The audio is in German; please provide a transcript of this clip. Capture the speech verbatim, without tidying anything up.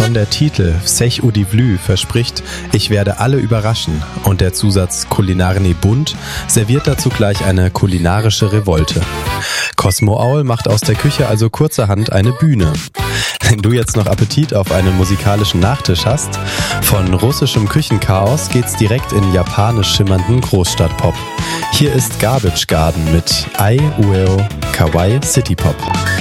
Schon der Titel Sech ou Divlü verspricht, ich werde alle überraschen, und der Zusatz Kulinarny bunt serviert dazu gleich eine kulinarische Revolte. Cosmo Aul macht aus der Küche also kurzerhand eine Bühne. Wenn du jetzt noch Appetit auf einen musikalischen Nachtisch hast, von russischem Küchenchaos geht's direkt in japanisch schimmernden Großstadtpop. Hier ist Garbage Garden mit Ai Ueo Kawaii City Pop.